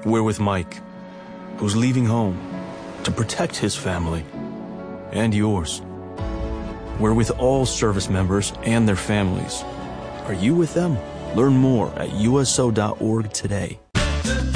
We're with Mike, who's leaving home to protect his family and yours. We're with all service members and their families. Are you with them? Learn more at USO.org today.